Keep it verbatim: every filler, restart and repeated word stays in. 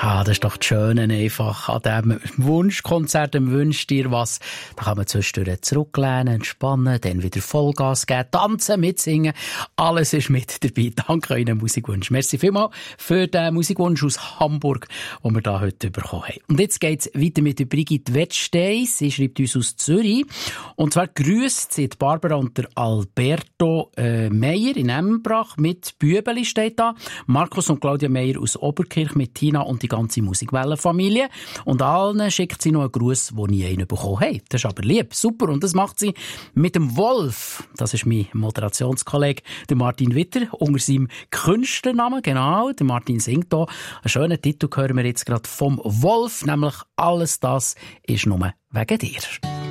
Ah, das ist doch das Schöne einfach an diesem Wunschkonzert, dem Wünsch dir was. Da kann man zwischendurch zurücklehnen, entspannen, dann wieder Vollgas geben, tanzen, mitsingen. Alles ist mit dabei. Danke euren Musikwunsch. Merci vielmals für den Musikwunsch aus Hamburg, den wir da heute bekommen haben. Und jetzt geht's weiter mit der Brigitte Wettstein. Sie schreibt uns aus Zürich. Und zwar grüsst sie die Barbara und der Alberto äh, Meyer in Emmenbrach mit Bübeli steht da. Markus und Claudia Meyer aus Oberkirch mit Tina und die ganze Musikwellenfamilie. Und allen schickt sie noch einen Gruß, den nie einen bekommen hat. Das ist aber lieb, super. Und das macht sie mit dem Wolf. Das ist mein Moderationskollege, der Martin Witter, unter seinem Künstlernamen. Genau, der Martin singt hier. Einen schönen Titel hören wir jetzt gerade vom Wolf, nämlich «Alles das ist nur wegen dir».